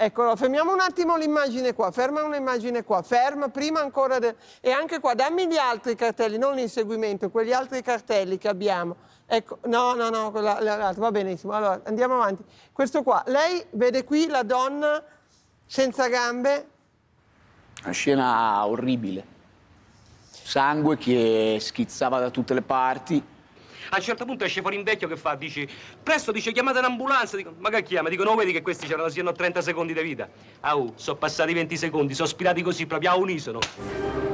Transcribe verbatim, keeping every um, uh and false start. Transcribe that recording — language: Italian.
Eccolo, fermiamo un attimo l'immagine qua, ferma un'immagine qua, ferma prima ancora... De... E anche qua, dammi gli altri cartelli, non l'inseguimento, quegli altri cartelli che abbiamo. Ecco, no, no, no, l'altro, va benissimo. Allora, andiamo avanti. Questo qua, lei vede qui la donna senza gambe? Una scena orribile. Sangue che schizzava da tutte le parti. A un certo punto esce fuori un vecchio che fa, dice, presto, dice, chiamate un'ambulanza. Dico, ma che chiama? Dico, no, vedi che questi c'erano, siano trenta secondi di vita. Ah, uh, sono passati venti secondi, sono spirati così proprio a unisono.